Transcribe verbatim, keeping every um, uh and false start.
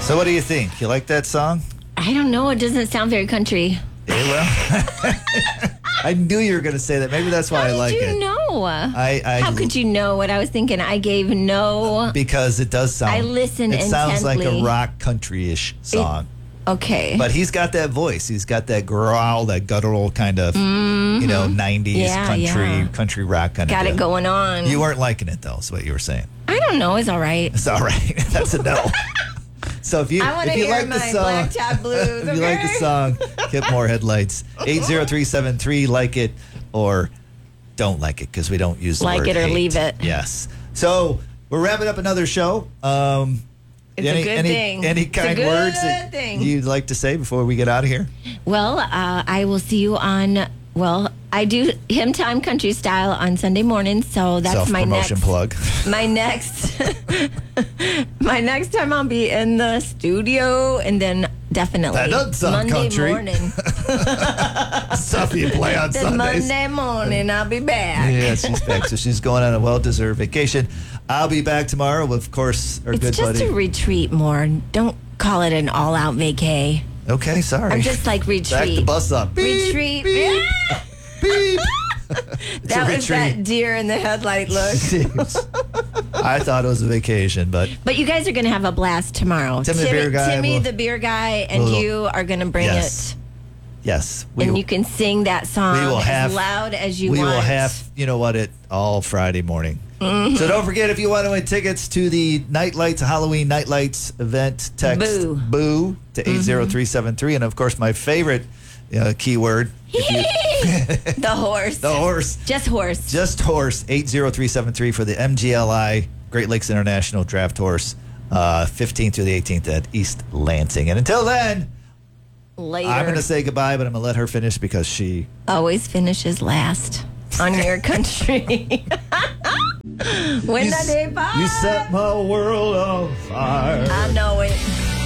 So what do you think? You like that song? I don't know. It doesn't sound very country. Yeah, well, I knew you were going to say that. Maybe that's why How I like did you it. know? I, I, How could you know what I was thinking? I gave no. Because it does sound. I listen It sounds like a intently. rock country-ish song. Okay. But he's got that voice. He's got that growl, that guttural kind of, you know, nineties Yeah, country yeah. country rock kind Got of it deal. going on. You weren't liking it, though, is what you were saying. I don't know. It's all right. It's all right. That's a no. So if you I want if to you hear like my the song, Blacktop Blues. if you like the okay? song, hit more headlights. eight zero three seven three, like it or don't like it because we don't use the Like word it or hate. leave it. Yes. So we're wrapping up another show. Um, It's any, a good any, thing. Any It's a kind good words that thing. you'd like to say before we get out of here? Well, uh, I will see you on. Well, I do Hymn Time Country Style on Sunday morning, so that's my Self-promotion next plug. My next, my next time I'll be in the studio, and then definitely That doesn't sound Monday country. morning. Stuff you play on Then Sundays. Monday morning I'll be back. Yeah, she's back. So she's going on a well-deserved vacation. I'll be back tomorrow with, of course, our It's good just buddy. a retreat more. Don't call it an all-out vacay. Okay, sorry. I'm just like retreat. Back the bus up. Beep, Retreat. beep, Yeah. beep. It's That a was retreat. that deer in the headlight look. Seems. I thought it was a vacation, but But you guys are going to have a blast tomorrow. Timmy the beer guy Timmy will- the beer guy, and will- you are going to bring Yes. it. yes, And you can sing that song we will as have- loud as you we want. will have, you know what, it all Friday morning. Mm-hmm. So don't forget, if you want to win tickets to the Night Lights, Halloween Night Lights event, text Boo. boo to eight zero three seven three. And of course, my favorite uh, keyword, if you- the horse. the horse. Just horse. Just horse, eight zero three seven three for the M G L I Great Lakes International Draft Horse, uh, fifteenth through the eighteenth at East Lansing. And until then, Later. I'm going to say goodbye, but I'm going to let her finish because she... Always finishes last on your country. When You, the day you set my world on fire. I know it.